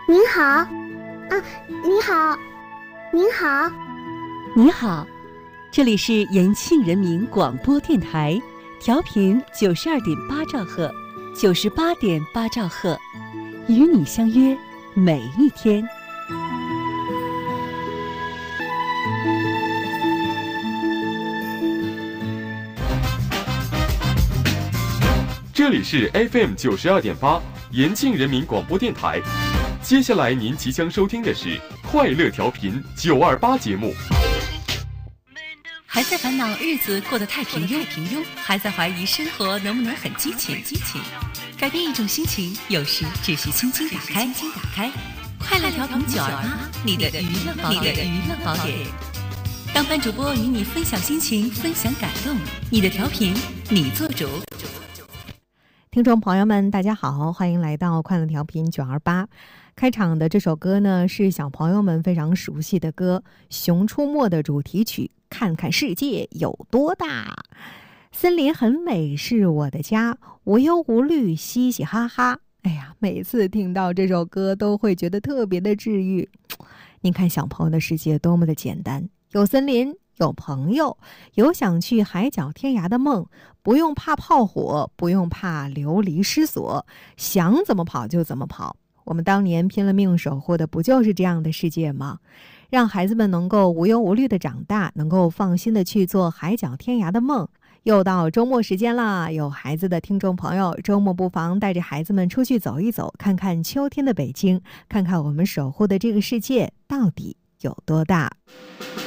您好，啊，你好，您好， 你好，这里是延庆人民广播电台，调频92.8兆赫，98.8兆赫，与你相约每一天。 这里是 FM 92.8延庆人民广播电台。接下来您即将收听的是快乐调频928节目。 还在烦恼日子过得太平庸，还在怀疑生活能不能很激情。改变一种心情，有时只是轻轻打开。快乐调频928，你的娱乐宝典。当班主播与你分享心情，分享感动，你的调频你做主。 听众朋友们大家好，欢迎来到快乐调频928。开场的这首歌呢，是小朋友们非常熟悉的歌，《熊出没》的主题曲，看看世界有多大。森林很美是我的家，无忧无虑嘻嘻哈哈。哎呀，每次听到这首歌都会觉得特别的治愈。您看小朋友的世界多么的简单，有森林，有朋友，有想去海角天涯的梦，不用怕炮火，不用怕流离失所，想怎么跑就怎么跑。我们当年拼了命守护的不就是这样的世界吗？让孩子们能够无忧无虑的长大，能够放心的去做海角天涯的梦。又到周末时间啦，有孩子的听众朋友，周末不妨带着孩子们出去走一走，看看秋天的北京，看看我们守护的这个世界到底有多大。